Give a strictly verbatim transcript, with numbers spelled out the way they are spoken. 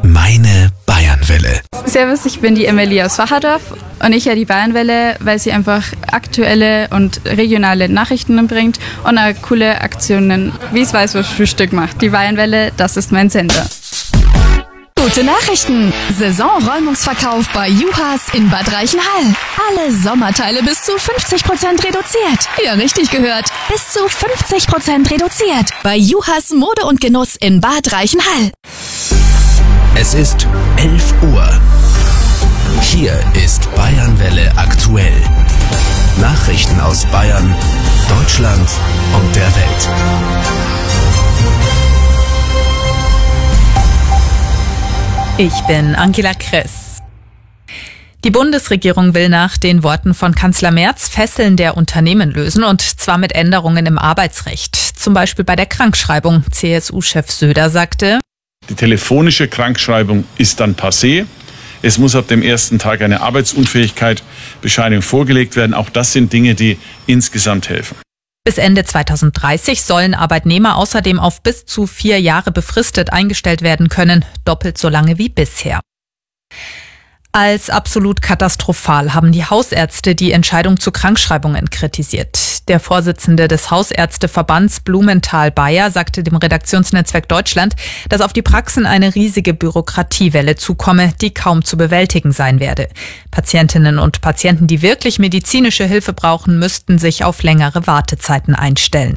Meine Bayernwelle. Servus, ich bin die Emily aus Wacherdorf und ich höre die Bayernwelle, weil sie einfach aktuelle und regionale Nachrichten bringt und auch coole Aktionen, wie es weiß, was Frühstück macht. Die Bayernwelle, das ist mein Sender. Gute Nachrichten! Saisonräumungsverkauf bei Juhas in Bad Reichenhall. Alle Sommerteile bis zu fünfzig Prozent reduziert. Ja, richtig gehört. Bis zu fünfzig Prozent reduziert. Bei Juhas Mode und Genuss in Bad Reichenhall. Es ist elf Uhr. Hier ist Bayernwelle aktuell. Nachrichten aus Bayern, Deutschland und der Welt. Ich bin Angela Kress. Die Bundesregierung will nach den Worten von Kanzler Merz Fesseln der Unternehmen lösen, und zwar mit Änderungen im Arbeitsrecht. Zum Beispiel bei der Krankschreibung. C S U-Chef Söder sagte: Die telefonische Krankschreibung ist dann passé. Es muss ab dem ersten Tag eine Arbeitsunfähigkeitsbescheinigung vorgelegt werden. Auch das sind Dinge, die insgesamt helfen. Bis Ende zweitausenddreißig sollen Arbeitnehmer außerdem auf bis zu vier Jahre befristet eingestellt werden können, doppelt so lange wie bisher. Als absolut katastrophal haben die Hausärzte die Entscheidung zu Krankschreibungen kritisiert. Der Vorsitzende des Hausärzteverbands Blumenthal-Bayer sagte dem Redaktionsnetzwerk Deutschland, dass auf die Praxen eine riesige Bürokratiewelle zukomme, die kaum zu bewältigen sein werde. Patientinnen und Patienten, die wirklich medizinische Hilfe brauchen, müssten sich auf längere Wartezeiten einstellen.